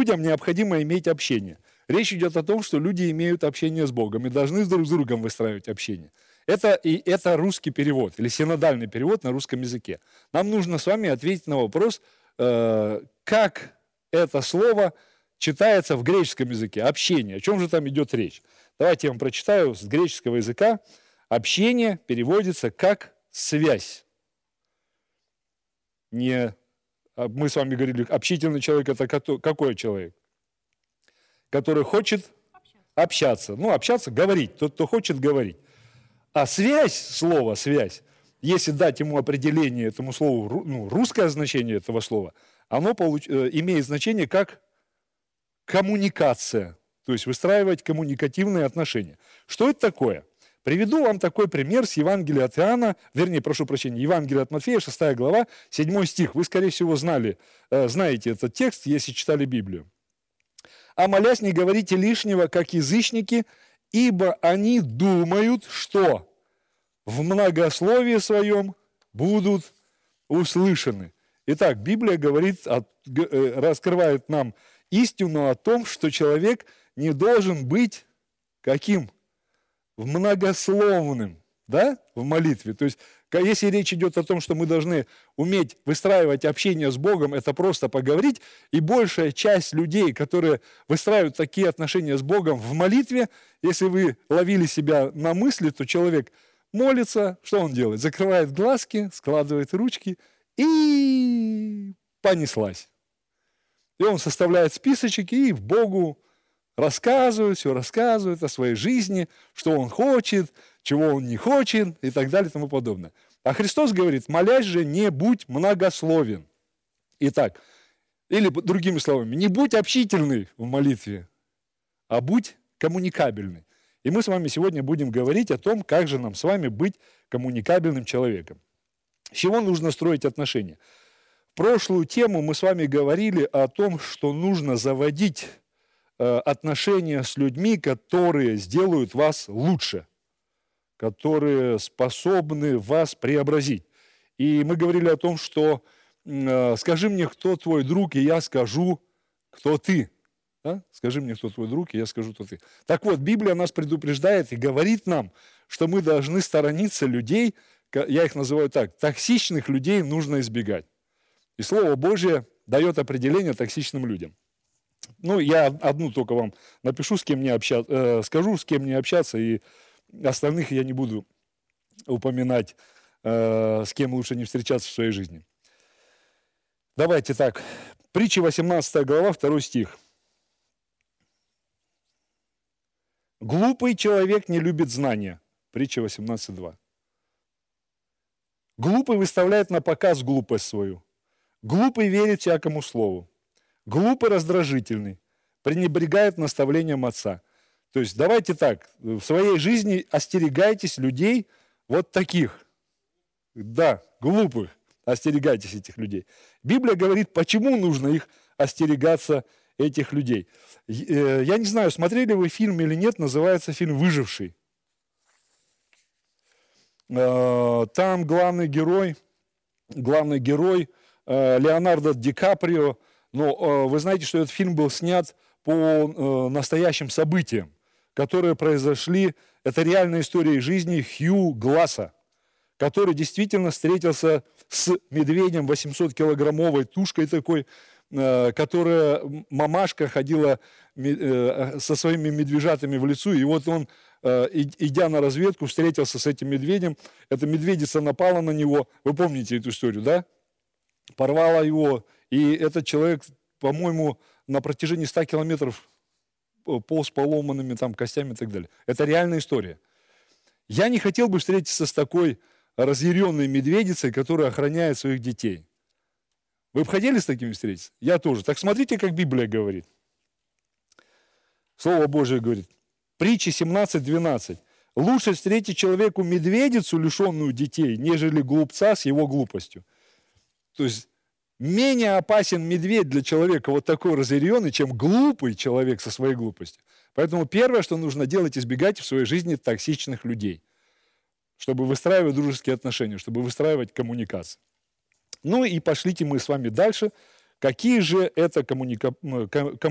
людям необходимо иметь общение. Речь идет о том, что люди имеют общение с Богом и должны друг с другом выстраивать общение. Это русский перевод или синодальный перевод на русском языке. Нам нужно с вами ответить на вопрос, как это слово читается в греческом языке. Общение. О чем же там идет речь? Давайте я вам прочитаю с греческого языка. Общение переводится как связь. Мы с вами говорили, общительный человек – это какой человек? Который хочет общаться. Общаться – говорить. Тот, кто хочет говорить. А связь, слово «связь», если дать ему определение этому слову, русское значение этого слова, оно имеет значение как коммуникация, то есть выстраивать коммуникативные отношения. Что это такое? Приведу вам такой пример с Евангелия от Иоанна, Евангелие от Матфея, 6 глава, 7 стих. Вы, скорее всего, знаете этот текст, если читали Библию. «А молясь, не говорите лишнего, как язычники, ибо они думают, что в многословии своем будут услышаны». Итак, Библия раскрывает нам истину о том, что человек не должен быть каким? Многословным, в молитве. То есть, если речь идет о том, что мы должны уметь выстраивать общение с Богом, это просто поговорить, и большая часть людей, которые выстраивают такие отношения с Богом в молитве, если вы ловили себя на мысли, то человек молится, что он делает? Закрывает глазки, складывает ручки и понеслась. И он составляет списочек и Богу рассказывает о своей жизни, что он хочет, чего он не хочет и так далее и тому подобное. А Христос говорит, молясь же, не будь многословен. Итак, или другими словами, не будь общительный в молитве, а будь коммуникабельный. И мы с вами сегодня будем говорить о том, как же нам с вами быть коммуникабельным человеком. С чего нужно строить отношения? В прошлую тему мы с вами говорили о том, что нужно заводить отношения с людьми, которые сделают вас лучше, которые способны вас преобразить. И мы говорили о том, что скажи мне, кто твой друг, и я скажу, кто ты. Скажи мне, кто твой друг, и я скажу, кто ты. Так вот, Библия нас предупреждает и говорит нам, что мы должны сторониться людей, я их называю так, токсичных людей нужно избегать. И Слово Божье дает определение токсичным людям. Я одну только вам напишу, скажу, с кем мне общаться, и остальных я не буду упоминать, с кем лучше не встречаться в своей жизни. Давайте так. Притча 18 глава, 2 стих. «Глупый человек не любит знания». Притча 18:2. «Глупый выставляет на показ глупость свою. Глупый верит всякому слову. Глупый раздражительный, пренебрегает наставлением отца». То есть давайте так, в своей жизни остерегайтесь людей вот таких. Да, глупых. Остерегайтесь этих людей. Библия говорит, почему нужно их остерегаться, этих людей. Я не знаю, смотрели вы фильм или нет, называется фильм «Выживший». Там главный герой Леонардо Ди Каприо. Но вы знаете, что этот фильм был снят по настоящим событиям, которые произошли. Это реальная история жизни Хью Гласса, который действительно встретился с медведем, 800-килограммовой тушкой такой, которая мамашка ходила со своими медвежатами в лесу, и вот он, идя на разведку, встретился с этим медведем. Эта медведица напала на него, вы помните эту историю, да? Порвала его, и этот человек, по-моему, на протяжении 100 километров полз поломанными там костями и так далее. Это реальная история. Я не хотел бы встретиться с такой разъяренной медведицей, которая охраняет своих детей. Вы бы хотели с такими встретиться? Я тоже. Так смотрите, как Библия говорит. Слово Божие говорит. Притча 17:12. «Лучше встретить человеку медведицу, лишенную детей, нежели глупца с его глупостью». То есть менее опасен медведь для человека вот такой разъяренный, чем глупый человек со своей глупостью. Поэтому первое, что нужно делать, избегать в своей жизни токсичных людей, чтобы выстраивать дружеские отношения, чтобы выстраивать коммуникации. Ну и пошлите мы с вами дальше. Какие же это коммуникации